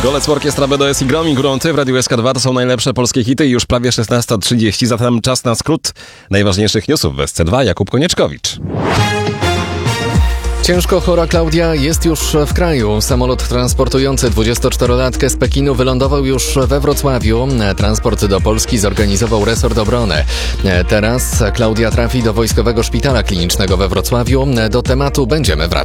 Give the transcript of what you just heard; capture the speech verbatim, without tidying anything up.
Golec Orkiestra B D S i Gromi Grunty w Radiu S K dwa to są najlepsze polskie hity i już prawie szesnasta trzydzieści, zatem czas na skrót najważniejszych newsów w S C dwa. Jakub Konieczkowicz. Ciężko chora Klaudia jest już w kraju. Samolot transportujący dwudziestoczterolatkę z Pekinu wylądował już we Wrocławiu. Transport do Polski zorganizował resort obrony. Teraz Klaudia trafi do Wojskowego Szpitala Klinicznego we Wrocławiu. Do tematu będziemy wracać.